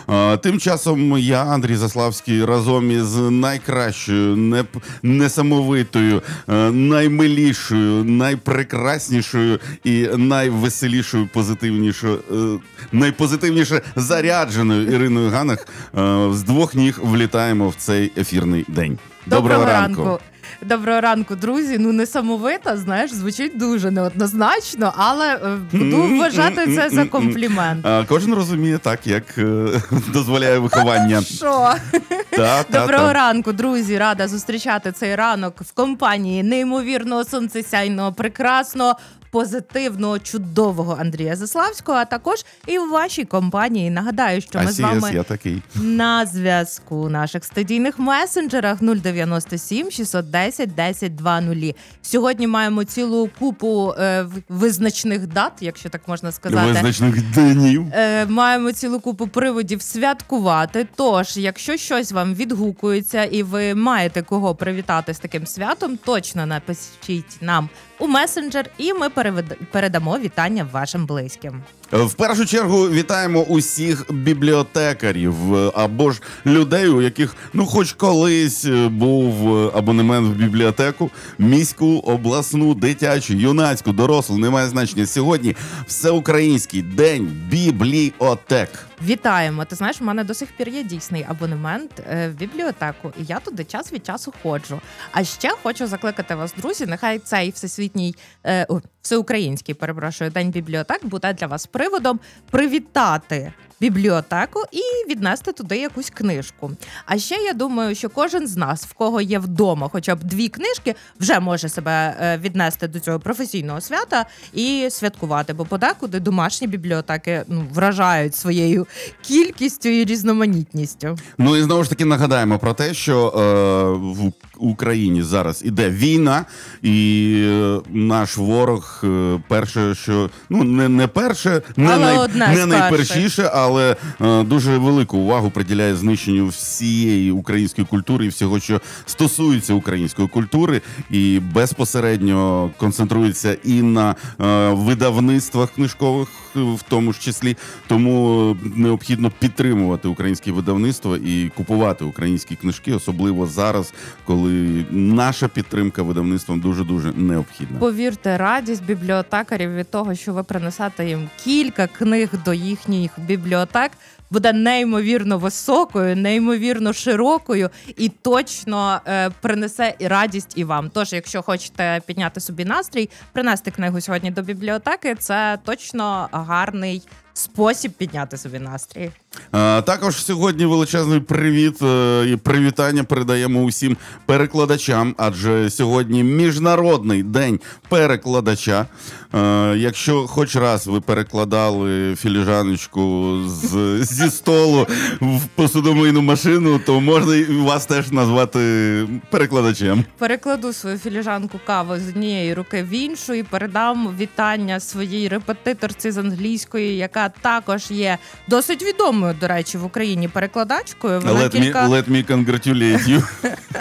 Тим часом я, Андрій Заславський, разом із найкращою, несамовитою, наймилішою, найпрекраснішою і найвеселішою, найпозитивніше зарядженою Іриною Ганах з двох ніг влітаємо в цей ефірний день. Доброго ранку. Доброго ранку, друзі. Несамовита, знаєш, звучить дуже неоднозначно, але буду вважати це за комплімент. Кожен розуміє так, як дозволяє виховання. Що? Доброго ранку, друзі. Рада зустрічати цей ранок в компанії неймовірного, сонцесяйного, прекрасного, позитивного, чудового Андрія Заславського, а також і в вашій компанії. Нагадаю, що ми з вами на зв'язку у наших студійних месенджерах 097 610 1020. Сьогодні маємо цілу купу визначних дат, якщо так можна сказати. Визначних днів. Маємо цілу купу приводів святкувати. Тож, якщо щось вам відгукується і ви маєте кого привітати з таким святом, точно напишіть нам у месенджер, і ми передамо вітання вашим близьким. В першу чергу вітаємо усіх бібліотекарів або ж людей, у яких, хоч колись був абонемент в бібліотеку, міську, обласну, дитячу, юнацьку, дорослу, немає значення. Сьогодні Всеукраїнський день бібліотек. Вітаємо! Ти знаєш, у мене до сих пір є дійсний абонемент в бібліотеку, і я туди час від часу ходжу. А ще хочу закликати вас, друзі, нехай цей всеукраїнський, день бібліотек буде для вас приводом привітати бібліотеку і віднести туди якусь книжку. А ще я думаю, що кожен з нас, в кого є вдома хоча б 2 книжки, вже може себе віднести до цього професійного свята і святкувати, бо подекуди домашні бібліотеки вражають своєю кількістю і різноманітністю. І знову ж таки нагадаємо про те, що в Україні зараз іде війна, і наш ворог перше, що не перше, не найпершіше, але дуже велику увагу приділяє знищенню всієї української культури і всього, що стосується української культури, і безпосередньо концентрується і на видавництвах книжкових, в тому ж числі. Тому необхідно підтримувати українські видавництва і купувати українські книжки, особливо зараз, коли наша підтримка видавництвом дуже-дуже необхідна. Повірте, радість бібліотекарів від того, що ви принесете їм кілька книг до їхніх бібліотек, буде неймовірно високою, неймовірно широкою і точно принесе і радість і вам. Тож, якщо хочете підняти собі настрій, принести книгу сьогодні до бібліотеки, це точно гарний спосіб підняти собі настрій. Також сьогодні величезний привіт і привітання передаємо усім перекладачам, адже сьогодні Міжнародний день перекладача. Якщо хоч раз ви перекладали філіжаночку зі столу в посудомийну машину, то можна і вас теж назвати перекладачем. Перекладу свою філіжанку кави з однієї руки в іншу і передам вітання своїй репетиторці з англійської, яка також є досить відомою, до речі, в Україні перекладачкою. Let me congratulate you.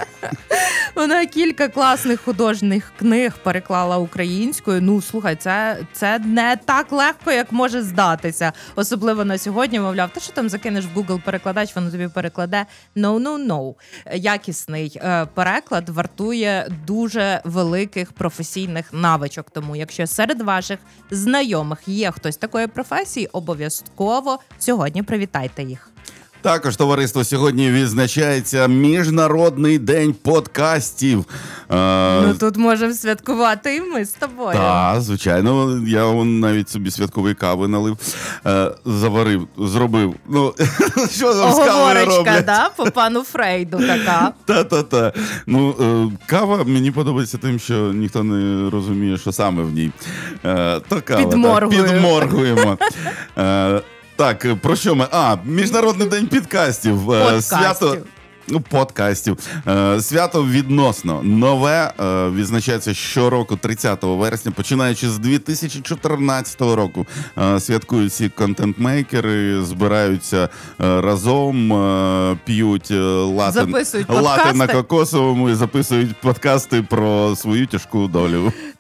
Вона кілька класних художніх книг переклала українською. Слухай, це не так легко, як може здатися. Особливо на сьогодні, мовляв, ти що там закинеш в Google перекладач, воно тобі перекладе. No. Якісний переклад вартує дуже великих професійних навичок. Тому, якщо серед ваших знайомих є хтось такої професії, обов'язково сьогодні привітайте їх. Також, товариство, сьогодні відзначається Міжнародний день подкастів. Тут можемо святкувати і ми з тобою. Так, звичайно. Я навіть собі святкової кави налив, заварив, зробив. Що там з кавою роблять? Оговорочка, по пану Фрейду така. Та. Кава мені подобається тим, що ніхто не розуміє, що саме в ній. То кава. Підморгуємо. Так, про що ми? Міжнародний день підкастів. Подкастів. Свято відносно нове, відзначається щороку 30 вересня, починаючи з 2014 року. Святкують всі контент-мейкери, збираються разом, п'ють лате на кокосовому і записують подкасти про свою тяжку долю.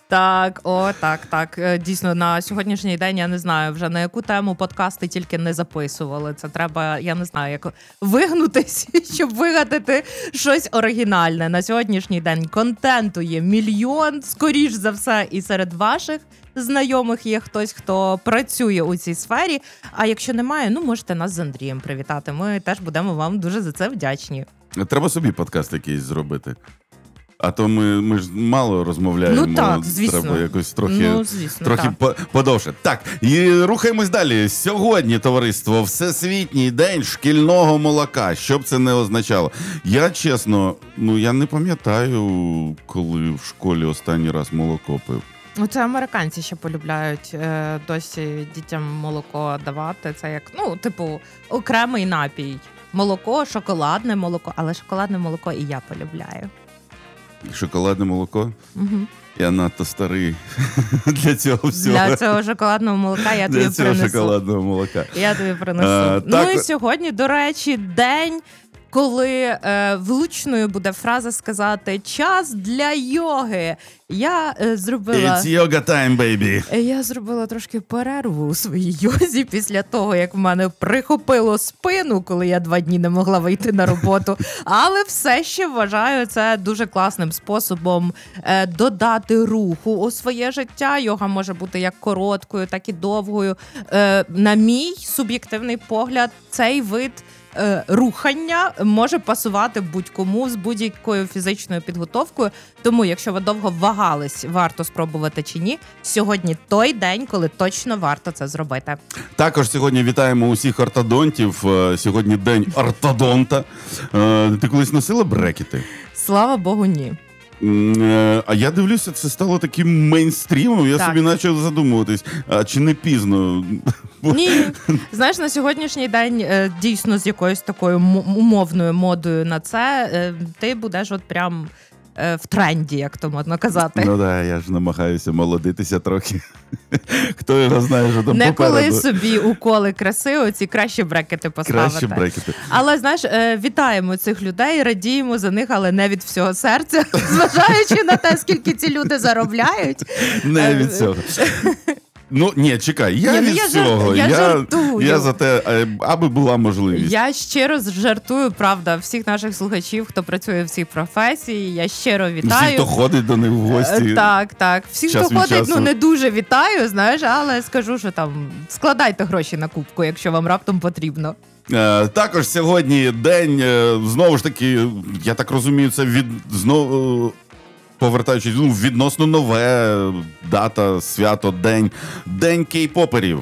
Так, так. Дійсно, на сьогоднішній день я не знаю вже на яку тему подкасти тільки не записували. Це треба, я не знаю, як вигнутись, щоб вигадати щось оригінальне. На сьогоднішній день контенту є мільйон, скоріш за все, і серед ваших знайомих є хтось, хто працює у цій сфері. А якщо немає, можете нас з Андрієм привітати. Ми теж будемо вам дуже за це вдячні. Треба собі подкаст якийсь зробити. А то ми ж мало розмовляємо. Так, звісно. Треба якось трохи подовше. Так, і рухаємось далі. Сьогодні, товариство, Всесвітній день шкільного молока. Що б це не означало? Я, чесно, я не пам'ятаю, коли в школі останній раз молоко пив. Це американці ще полюбляють досі дітям молоко давати. Це як, окремий напій. Молоко, шоколадне молоко. Але шоколадне молоко і я полюбляю. Шоколадне молоко? Угу. Я надто старий для цього всього. Для цього шоколадного молока я тобі принесу. Для цього шоколадного молока. Я тобі принесу. І сьогодні, до речі, день, коли влучною буде фраза сказати «час для йоги». Я зробила... It's yoga time, baby. Я зробила трошки перерву у своїй йозі після того, як в мене прихопило спину, коли я 2 дні не могла вийти на роботу. Але все ще вважаю це дуже класним способом додати руху у своє життя. Йога може бути як короткою, так і довгою. На мій суб'єктивний погляд, цей вид рухання може пасувати будь-кому з будь-якою фізичною підготовкою. Тому, якщо ви довго вагались, варто спробувати чи ні, сьогодні той день, коли точно варто це зробити. Також сьогодні вітаємо усіх ортодонтів. Сьогодні день ортодонта. Ти колись носила брекети? Слава Богу, ні. А я дивлюся, це стало таким мейнстрімом. Я собі почав задумуватись, а чи не пізно? Ні. Знаєш, на сьогоднішній день дійсно з якоюсь такою умовною модою на це ти будеш от прям в тренді, як то можна казати. Ну так, я ж намагаюся молодитися трохи. Хто його знає, що там не попереду. Не коли собі уколи краси, оці кращі брекети поставити. Кращі брекети. Але, знаєш, вітаємо цих людей, радіємо за них, але не від всього серця, зважаючи на те, скільки ці люди заробляють. Не від цього. Ні, чекай, я від цього. Я за те, аби була можливість. Я щиро жартую, правда, всіх наших слухачів, хто працює в цій професії, я щиро вітаю. Всіх, хто ходить до них в гості. Так. Всіх, хто ходить, не дуже вітаю, знаєш, але скажу, що там складайте гроші на кубку, якщо вам раптом потрібно. Також сьогодні день, знову ж таки, я так розумію, це повертаючись, відносно нове дата, свято, день кей-поперів.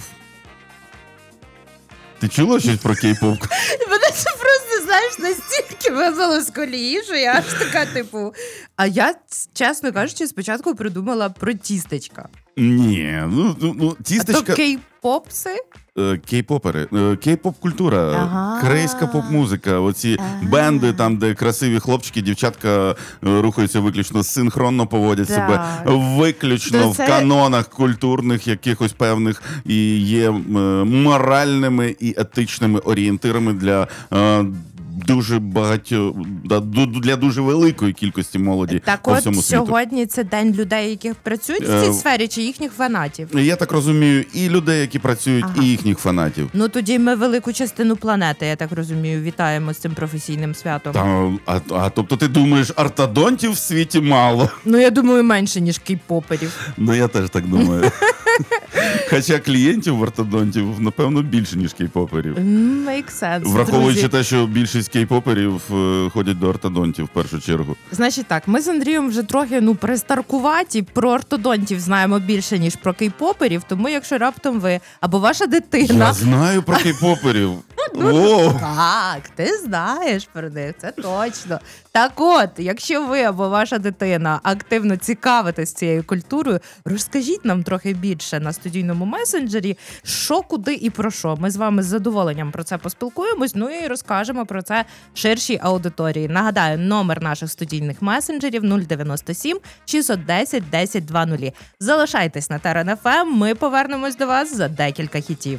Ти чула щось про кей-поп? Мене це просто, знаєш, настільки вивело з колії, що я аж така, А я, чесно кажучи, спочатку придумала про тістечка. Ні, тістечка... А то кей-попси? Кей-попери. Кей-поп-культура, корейська поп-музика. Оці бенди, там, де красиві хлопчики, дівчатка рухаються виключно синхронно, поводять себе виключно в канонах культурних якихось певних і є моральними і етичними орієнтирами для дуже для дуже великої кількості молоді по всьому світу. Так сьогодні це день людей, які працюють в цій сфері, чи їхніх фанатів? Я так розумію, і людей, які працюють, і їхніх фанатів. Тоді ми велику частину планети, я так розумію, вітаємо з цим професійним святом. Тобто ти думаєш, ортодонтів в світі мало? Я думаю, менше, ніж кей-поперів. Я теж так думаю. Хоча клієнтів в ортодонтів, напевно, більше, ніж кей-поперів. Make sense, враховуючи те, що більшість кей-поперів ходять до ортодонтів в першу чергу. Значить так, ми з Андрієм вже трохи перестаркуваті, про ортодонтів знаємо більше, ніж про кей-поперів, тому якщо раптом ви або ваша дитина... Я знаю про кей-поперів. Так, ти знаєш про них, це точно. Так от, якщо ви або ваша дитина активно цікавитесь цією культурою, розкажіть нам трохи більше на студійному месенджері, що, куди і про що. Ми з вами з задоволенням про це поспілкуємось, і розкажемо про це ширшій аудиторії. Нагадаю, номер наших студійних месенджерів 097 610 1020. Залишайтесь на Терен ФМ, ми повернемось до вас за декілька хітів.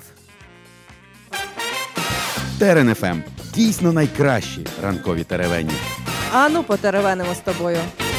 Терен ФМ. Дійсно найкращі ранкові теревені. Ану, потеревенимо з тобою.